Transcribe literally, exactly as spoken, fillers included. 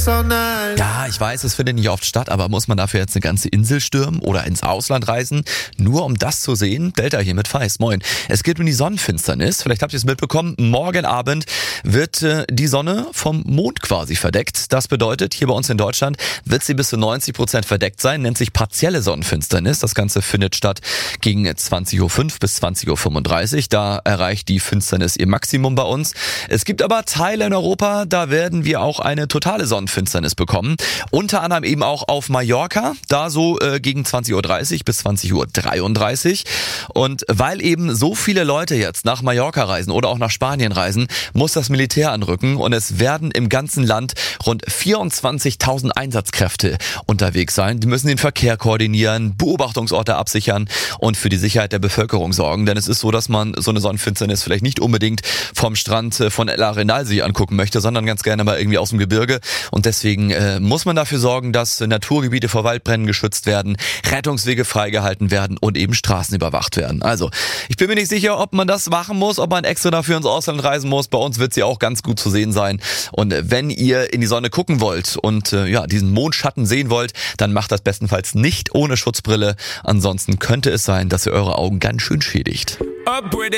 Ja, ich weiß, es findet nicht oft statt, aber muss man dafür jetzt eine ganze Insel stürmen oder ins Ausland reisen, nur um das zu sehen? Delta hier mit Feist, moin. Es geht um die Sonnenfinsternis, vielleicht habt ihr es mitbekommen, morgen Abend wird äh, die Sonne vom Mond quasi verdeckt. Das bedeutet, hier bei uns in Deutschland wird sie bis zu neunzig Prozent verdeckt sein, nennt sich partielle Sonnenfinsternis. Das Ganze findet statt gegen zwanzig Uhr fünf bis zwanzig Uhr fünfunddreißig, da erreicht die Finsternis ihr Maximum bei uns. Es gibt aber Teile in Europa, da werden wir auch eine totale Sonnenfinsternis bekommen. Unter anderem eben auch auf Mallorca, da so äh, gegen zwanzig Uhr dreißig bis zwanzig Uhr dreiunddreißig. Und weil eben so viele Leute jetzt nach Mallorca reisen oder auch nach Spanien reisen, muss das Militär anrücken und es werden im ganzen Land rund vierundzwanzigtausend Einsatzkräfte unterwegs sein. Die müssen den Verkehr koordinieren, Beobachtungsorte absichern und für die Sicherheit der Bevölkerung sorgen. Denn es ist so, dass man so eine Sonnenfinsternis vielleicht nicht unbedingt vom Strand von El Arenal sich angucken möchte, sondern ganz gerne mal irgendwie aus dem Gebirge. Und deswegen äh, muss man dafür sorgen, dass Naturgebiete vor Waldbränden geschützt werden, Rettungswege freigehalten werden und eben Straßen überwacht werden. Also, ich bin mir nicht sicher, ob man das machen muss, ob man extra dafür ins Ausland reisen muss. Bei uns wird sie auch ganz gut zu sehen sein. Und äh, wenn ihr in die Sonne gucken wollt und äh, ja diesen Mondschatten sehen wollt, dann macht das bestenfalls nicht ohne Schutzbrille. Ansonsten könnte es sein, dass ihr eure Augen ganz schön schädigt.